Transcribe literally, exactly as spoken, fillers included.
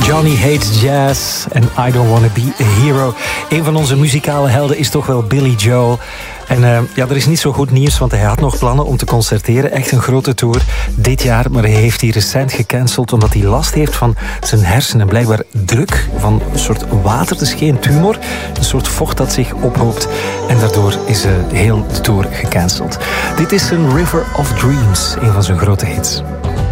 Johnny Hates Jazz en I Don't Wanna Be a Hero. Een van onze muzikale helden is toch wel Billy Joel. En uh, ja, er is niet zo goed nieuws, want hij had nog plannen om te concerteren. Echt een grote tour dit jaar. Maar hij heeft die recent gecanceld omdat hij last heeft van zijn hersenen. Blijkbaar druk van een soort water. Het is geen tumor. Een soort vocht dat zich ophoopt. En daardoor is uh, heel de tour gecanceld. Dit is een River of Dreams. Een van zijn grote hits.